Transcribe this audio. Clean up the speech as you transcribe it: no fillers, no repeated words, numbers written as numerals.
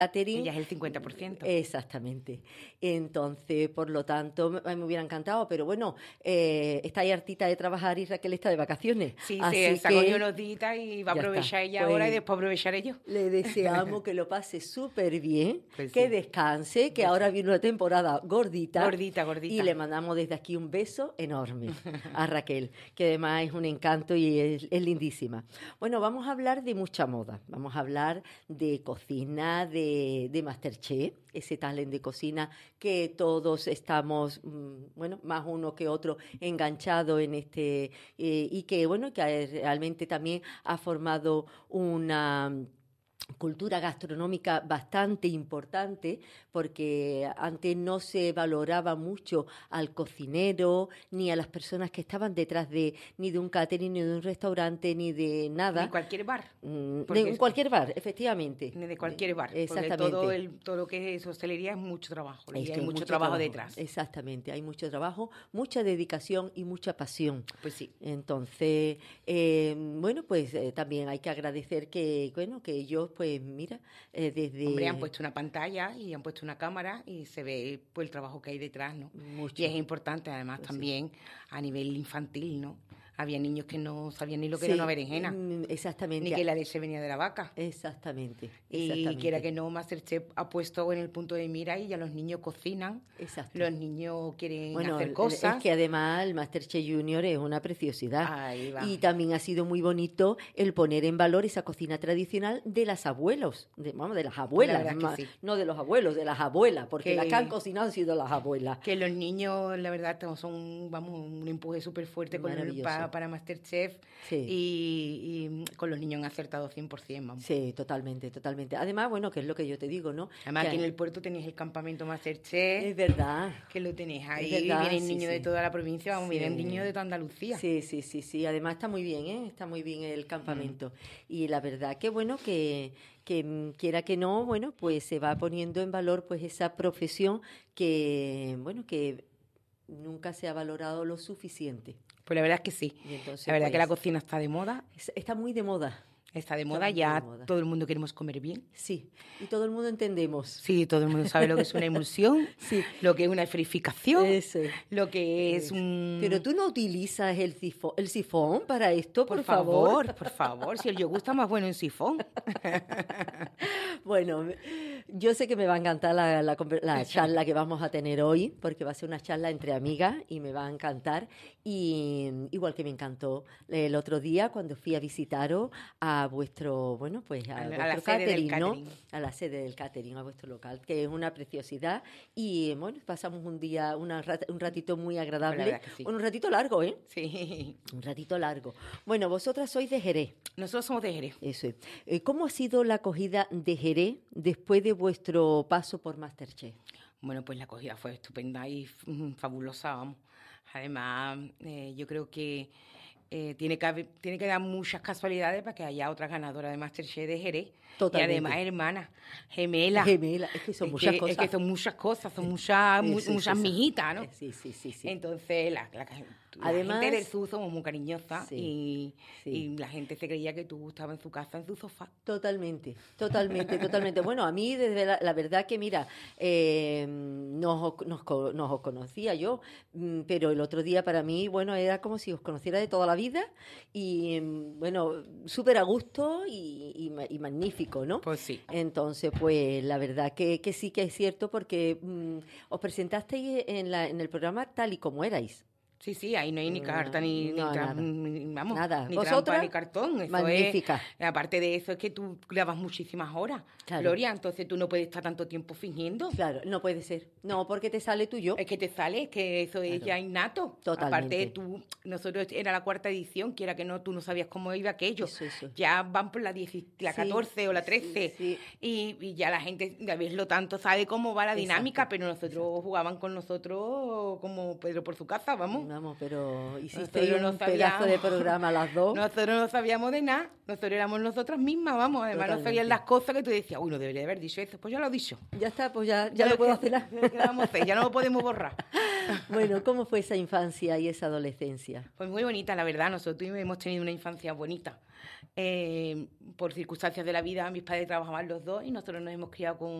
catering. Ella es el 50%. Exactamente. Entonces, por lo tanto, me hubiera encantado, pero bueno, está ahí hartita de trabajar y Raquel está de vacaciones. Sí, así se ha cogido unos días y va a aprovechar ella pues, ahora y después aprovecharé yo. Le deseamos que lo pase súper bien, Pues que sí. descanse, que Pues ahora sí. viene una temporada gordita. Gordita. Y le mandamos desde aquí un beso enorme a Raquel, que además es un encanto y es lindísima. Bueno, vamos a hablar de mucha moda. Vamos a hablar de cocina, de MasterChef, ese talent de cocina que todos estamos, bueno, más uno que otro, enganchados en este, y que, bueno, que realmente también ha formado una cultura gastronómica bastante importante, porque antes no se valoraba mucho al cocinero ni a las personas que estaban detrás ni de un catering, ni de un restaurante, ni de nada. Ni cualquier bar. De cualquier bar, efectivamente. Ni de cualquier bar. Exactamente. Porque todo lo que es hostelería es mucho trabajo. Es y que hay mucho trabajo detrás. Exactamente, hay mucho trabajo, mucha dedicación y mucha pasión. Pues sí. Entonces, bueno, pues también hay que agradecer que, bueno, que ellos, pues mira, desde... Hombre, han puesto una pantalla y han puesto una cámara y se ve pues el trabajo que hay detrás, ¿no? Mucho. Y es importante, además, pues también sí. A nivel infantil, ¿no? Había niños que no sabían ni lo que era una berenjena. Exactamente. Ni que la leche venía de la vaca. Exactamente. Y quiera que no, MasterChef ha puesto en el punto de mira y ya los niños cocinan. Exacto. Los niños quieren hacer cosas. Es que además el MasterChef Junior es una preciosidad. Ahí va. Y también ha sido muy bonito el poner en valor esa cocina tradicional de las abuelos. De las abuelas. Sí. No de los abuelos, de las abuelas. Porque las que han cocinado han sido las abuelas. Que los niños, la verdad, son un empuje súper fuerte para MasterChef. Sí. Y con los niños han acertado 100%, vamos. Sí, totalmente. Además, bueno, que es lo que yo te digo, ¿no? Además, aquí en el puerto tenéis el campamento MasterChef. Es verdad. Que lo tenéis ahí. Es verdad, vienen niños de toda la provincia, vamos, vienen niños de toda Andalucía. Sí. Además está muy bien, ¿eh? Está muy bien el campamento. Y la verdad que, bueno, que quiera que no, bueno, pues se va poniendo en valor pues esa profesión que, bueno, que nunca se ha valorado lo suficiente. Pues la verdad es que sí. Entonces, la verdad que la cocina está de moda. Está muy de moda. Está de moda, ya todo el mundo queremos comer bien. Sí, y todo el mundo entendemos. Sí, todo el mundo sabe lo que es una emulsión, sí. Lo que es una esferificación, Eso. Lo que es un... Pero tú no utilizas el sifón para esto, por favor, si el yogur está más bueno en sifón. Bueno, yo sé que me va a encantar la charla que vamos a tener hoy, porque va a ser una charla entre amigas y me va a encantar. Y igual que me encantó el otro día cuando fui a visitaros a vuestro, bueno, pues a vuestro catering, ¿no? A la sede del catering, a vuestro local, que es una preciosidad. Y bueno, pasamos un día, un ratito muy agradable. Sí. Un ratito largo, ¿eh? Sí. Un ratito largo. Bueno, vosotras sois de Jerez. Nosotros somos de Jerez. Eso es. ¿Cómo ha sido la acogida de Jerez después de vuestro paso por MasterChef? Bueno, pues la acogida fue estupenda y fabulosa, vamos. Además, yo creo que tiene que dar muchas casualidades para que haya otra ganadora de MasterChef de Jerez. Totalmente. Y además hermanas, gemelas. Es que son muchas cosas. Es que son muchas cosas, son muchas mijitas, ¿no? Sí. Entonces, la además, gente del Sur somos muy cariñosas y la gente se creía que tú estabas en su casa, en su sofá. Totalmente. Bueno, a mí, desde la verdad que, mira, no os conocía yo, pero el otro día para mí, bueno, era como si os conociera de toda la vida y, bueno, súper a gusto y magnífico, ¿no? Pues sí. Entonces, pues, la verdad que sí que es cierto porque os presentasteis en el programa tal y como erais. Sí, ahí no hay ni carta, ni nada. Ni trampa, ni cartón. Eso magnífica. Aparte de eso, es que tú grabas muchísimas horas, claro. Gloria, entonces tú no puedes estar tanto tiempo fingiendo. Claro, no puede ser. No, porque te sale tuyo. Es que te sale, es que eso es ya innato. Totalmente. Aparte, nosotros era la 4ª edición, quiera que no, tú no sabías cómo iba aquello. Eso. Ya van por la 14 o la 13. Sí. Y ya la gente, de verlo tanto, sabe cómo va la dinámica, pero nosotros jugaban con nosotros como Pedro por su casa, vamos. Vamos, pero hiciste Nosotros no un pedazo de programa las dos. Nosotros no sabíamos de nada, nosotros éramos nosotras mismas, vamos. Además no sabían las cosas que tú decías, uy, no debería haber dicho eso, pues ya lo he dicho. Ya está, pues ya no puedo hacer nada. Ya no lo podemos borrar. Bueno, ¿cómo fue esa infancia y esa adolescencia? Pues muy bonita, la verdad. Nosotros hemos tenido una infancia bonita. Por circunstancias de la vida, mis padres trabajaban los dos y nosotros nos hemos criado con